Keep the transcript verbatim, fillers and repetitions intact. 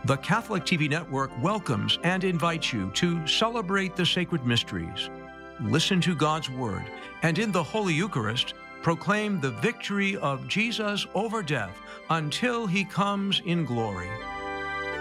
The Catholic T V Network welcomes and invites you to celebrate the sacred mysteries, listen to God's Word, and in the Holy Eucharist, proclaim the victory of Jesus over death until he comes in glory.